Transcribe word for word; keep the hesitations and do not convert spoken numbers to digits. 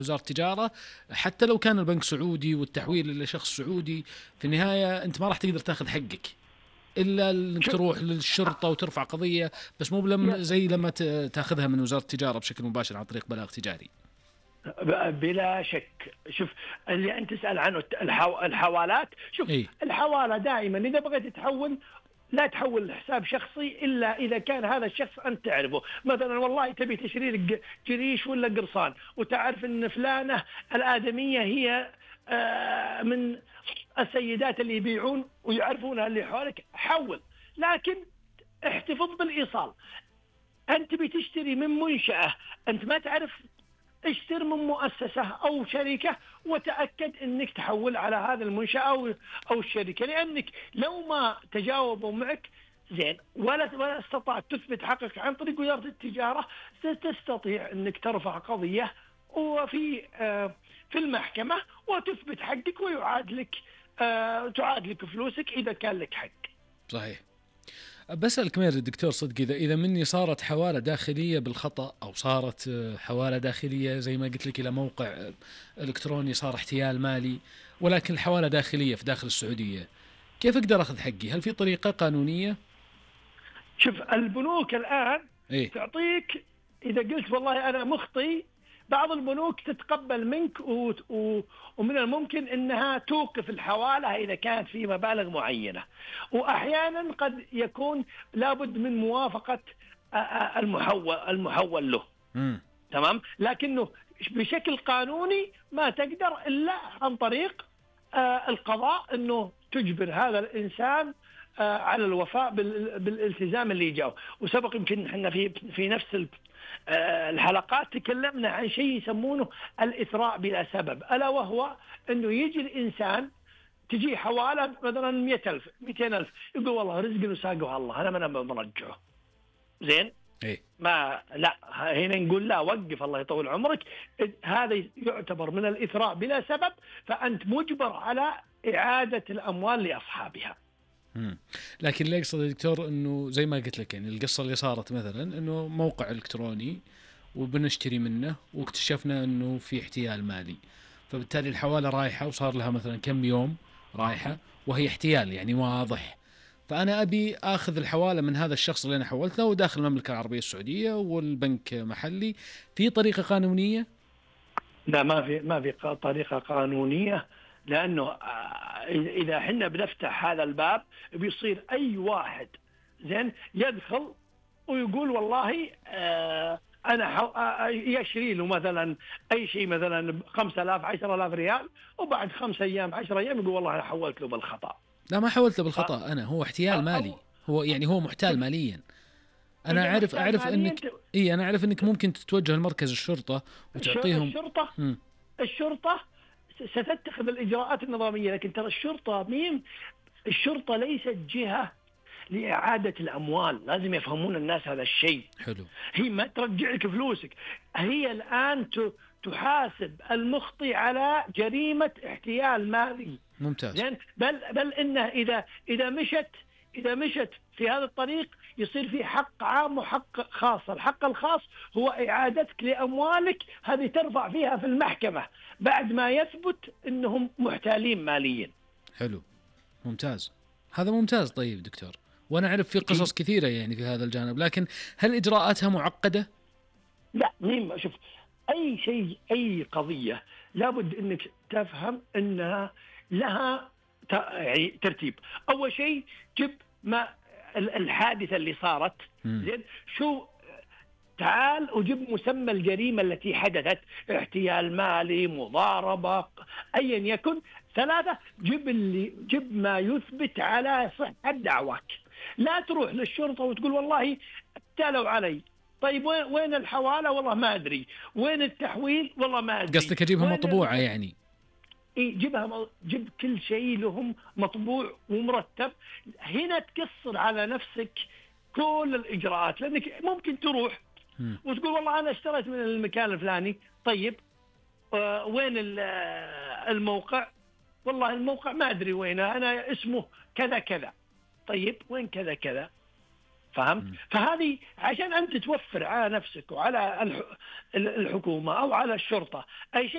وزارة التجارة، حتى لو كان البنك سعودي والتحويل لشخص سعودي، في النهاية أنت ما راح تقدر تاخذ حقك إلا إنك شوف تروح للشرطة وترفع قضية، بس مو بلم يا- زي لما ت- تاخذها من وزارة التجارة بشكل مباشر عن طريق بلاغ تجاري. بلا شك. شوف، اللي انت تسال عنه الحو... الحوالات. شوف، إيه. الحواله دائما اذا بغيت تحول لا تحول لحساب شخصي الا اذا كان هذا الشخص انت تعرفه. مثلا والله تبي تشتري لك جريش ولا قرصان وتعرف ان فلانه الادميه هي آه، من السيدات اللي يبيعون ويعرفونها اللي حولك، حول. لكن احتفظ بالايصال. انت بتشتري من منشاه انت ما تعرف، اشتر من مؤسسة أو شركة وتأكد أنك تحول على هذا المنشأة أو أو الشركة، لأنك لو ما تجاوبوا معك زين ولا ولا استطعت تثبت حقك عن طريق وزارة التجارة، ستستطيع أنك ترفع قضية وفي آه في المحكمة وتثبت حقك ويعاد لك آه تعاد لك فلوسك إذا كان لك حق. صحيح. بسألك مير الدكتور صدق، إذا إذا مني صارت حوالة داخلية بالخطأ، أو صارت آه، حوالة داخلية زي ما قلت لك إلى موقع آه، إلكتروني، صار احتيال مالي، ولكن الحوالة داخلية في داخل السعودية، كيف أقدر أخذ حقي؟ هل في طريقة قانونية؟ شوف، البنوك الآن إيه. تعطيك إذا قلت والله أنا مخطي، بعض البنوك تتقبل منك و... و... ومن الممكن أنها توقف الحوالة إذا كانت في مبالغ معينة، وأحيانا قد يكون لابد من موافقة آ- آ- المحول المحول له. امم. تمام، لكنه بشكل قانوني ما تقدر إلا عن طريق آه، القضاء أنه تجبر هذا الإنسان آه، على الوفاء بال- بالالتزام اللي جاءه. وسبق يمكن احنا في في نفس ال- آه، الحلقات تكلمنا عن شيء يسمونه الإثراء بلا سبب، ألا وهو أنه يجي الإنسان تجي حوالة مثلا مئة ألف مئتين ألف، يقول والله رزق وساقه الله، أنا ما برجعه. زين، إيه. ما لا، هنا نقول لا، وقف الله يطول عمرك. هذا يعتبر من الإثراء بلا سبب، فأنت مجبر على إعادة الأموال لأصحابها. مم. لكن اللي أقصد يا دكتور أنه زي ما قلت لك، يعني القصة اللي صارت مثلا أنه موقع إلكتروني وبنشتري منه واكتشفنا أنه في احتيال مالي، فبالتالي الحوالة رايحة وصار لها مثلا كم يوم رايحة وهي احتيال يعني واضح، فأنا أبي أخذ الحوالة من هذا الشخص اللي أنا حولت له وداخل المملكة العربية السعودية والبنك محلي، في طريقة قانونية؟ لا، ما في ما في ق- طريقة قانونية، لأنه آه، إذا حنا بنفتح هذا الباب بيصير أي واحد زين يدخل ويقول والله آه، أنا حو- آه، يشري له مثلا أي شيء مثلا خمسة آلاف عشرة آلاف ريال، وبعد خمسة أيام عشرة أيام يقول والله أنا حولت له بالخطأ. لا، ما حولت له ف- بالخطأ أنا، هو احتيال مالي، أو هو يعني هو محتال شوف، ماليا. انا هي اعرف محتال اعرف ماليا. انك، أنت اي انا اعرف انك ممكن تتوجه لمركز الشرطة الش- وتعطيهم. الشرطة مم. الشرطة ستتخذ الإجراءات النظامية، لكن ترى الشرطة مين؟ الشرطة ليست جهة لإعادة الأموال، لازم يفهمون الناس هذا الشيء. حلو. هي ما ترجع لك فلوسك، هي الآن ت- تحاسب المخطي على جريمة احتيال مالي. ممتاز. زين، بل بل انه اذا اذا مشت اذا مشت في هذا الطريق يصير في حق عام وحق خاص. الحق الخاص هو اعادتك لاموالك، هذه ترفع فيها في المحكمة بعد ما يثبت انهم محتالين ماليا. حلو. ممتاز. هذا ممتاز. طيب دكتور، وانا اعرف في قصص كثيرة يعني في هذا الجانب، لكن هل اجراءاتها معقدة؟ لا، مين شوف، اي شيء اي قضية لابد انك تفهم انها لها ت- يعني ترتيب. اول شيء جب ما ال- الحادثة اللي صارت. مم. زين، شو، تعال وجب مسمى الجريمة التي حدثت، احتيال مالي، مضاربة، أيا يكن. ثلاثة، جب اللي جب ما يثبت على صحة دعواك. لا تروح للشرطة وتقول والله احتالوا علي. طيب وين وين الحوالة؟ والله ما أدري. وين التحويل؟ والله ما أدري. قصدك اجيبها وين مطبوعة ال... يعني؟ إيه، جبها م- جب كل شيء لهم مطبوع ومرتب. هنا تقصر على نفسك كل الإجراءات، لأنك ممكن تروح مم. وتقول والله أنا اشتريت من المكان الفلاني. طيب آه وين ال- آه، الموقع؟ والله الموقع ما أدري وينه، أنا اسمه كذا كذا. طيب وين كذا كذا؟ فهمت؟ مم. فهذه عشان أنت توفر على نفسك وعلى الح- الحكومة أو على الشرطة أي شيء.